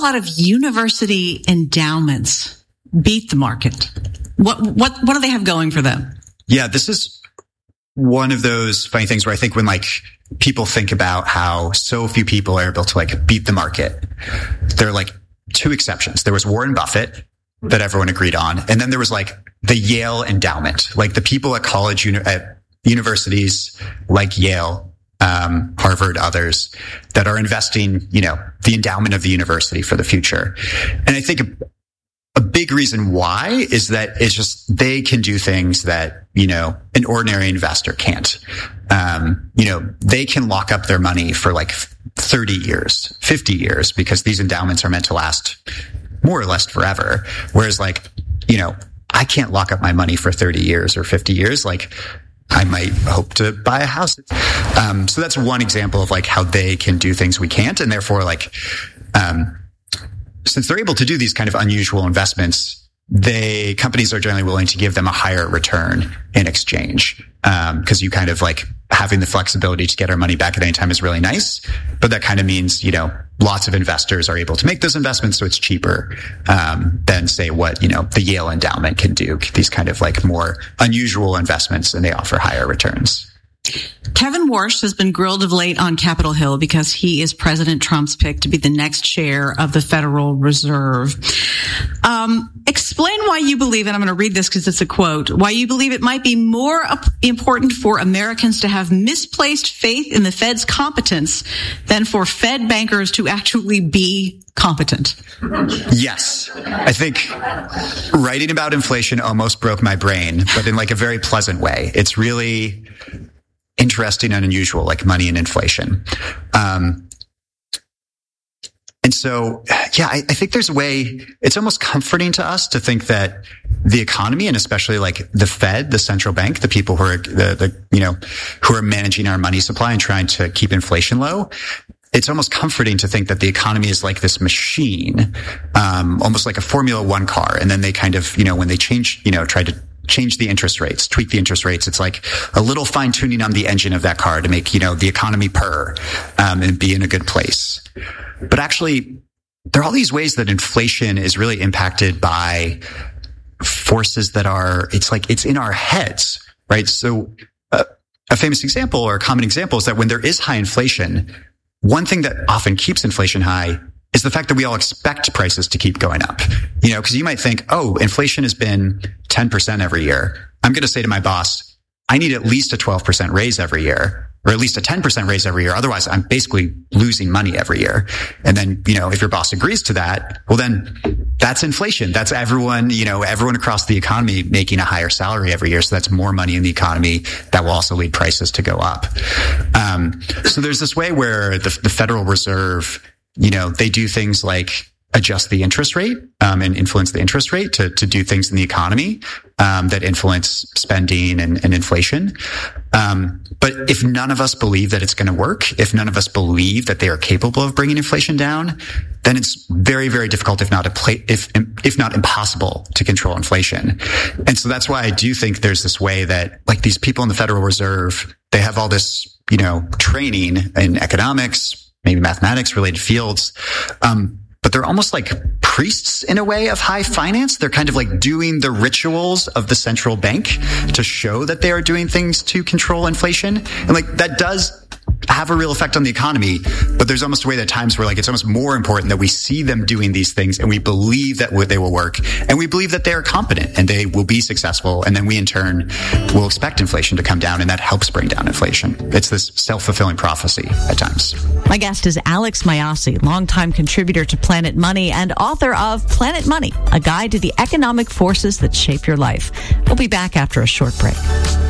lot of university endowments beat the market. What do they have going for them? Yeah, this is one of those funny things where I think when like people think about how so few people are able to like beat the market, there are like two exceptions. There was Warren Buffett that everyone agreed on. And then there was like the Yale endowment, like the people at at universities like Yale, Harvard, others that are investing, the endowment of the university for the future. And I think a big reason why is that it's just, they can do things that, an ordinary investor can't. They can lock up their money for like 30 years, 50 years, because these endowments are meant to last more or less forever. Whereas like, I can't lock up my money for 30 years or 50 years. Like, I might hope to buy a house. So that's one example of like how they can do things we can't. And therefore, like, since they're able to do these kind of unusual investments, companies are generally willing to give them a higher return in exchange. Cause you kind of like having the flexibility to get our money back at any time is really nice. But that kind of means, lots of investors are able to make those investments. So it's cheaper, than say what, the Yale endowment can do, these kind of like more unusual investments, and they offer higher returns. Kevin Warsh has been grilled of late on Capitol Hill because he is President Trump's pick to be the next chair of the Federal Reserve. Explain why you believe, and I'm going to read this because it's a quote, why you believe it might be more important for Americans to have misplaced faith in the Fed's competence than for Fed bankers to actually be competent. Yes. I think writing about inflation almost broke my brain, but in like a very pleasant way. It's really interesting and unusual, like money and inflation. And so, yeah, I think there's a way, it's almost comforting to us to think that the economy, and especially like the Fed, the central bank, the people who are who are managing our money supply and trying to keep inflation low, it's almost comforting to think that the economy is like this machine, almost like a Formula One car. And then they kind of, when they try to change the interest rates, tweak the interest rates, it's like a little fine tuning on the engine of that car to make, the economy purr, and be in a good place. But actually, there are all these ways that inflation is really impacted by forces that it's in our heads, right? So a famous example or a common example is that when there is high inflation, one thing that often keeps inflation high is the fact that we all expect prices to keep going up. Because you might think, oh, inflation has been 10% every year. I'm going to say to my boss, I need at least a 12% raise every year, or at least a 10% raise every year. Otherwise, I'm basically losing money every year. And then, if your boss agrees to that, well, then that's inflation. That's everyone across the economy making a higher salary every year. So that's more money in the economy that will also lead prices to go up. So there's this way where the Federal Reserve, they do things like adjust the interest rate, and influence the interest rate to do things in the economy, that influence spending and inflation. But if none of us believe that it's going to work, if none of us believe that they are capable of bringing inflation down, then it's very, very difficult, if not impossible, to control inflation. And so that's why I do think there's this way that like these people in the Federal Reserve, they have all this, training in economics, maybe mathematics related fields. But they're almost like priests in a way of high finance. They're kind of like doing the rituals of the central bank to show that they are doing things to control inflation. And like that does have a real effect on the economy, but there's almost a way that times where like it's almost more important that we see them doing these things and we believe that they will work, and we believe that they are competent and they will be successful, and then we in turn will expect inflation to come down, and that helps bring down inflation. It's this self-fulfilling prophecy at times. My guest is Alex Mayyasi, longtime contributor to Planet Money and author of Planet Money, a guide to the economic forces that shape your life. We'll be back after a short break.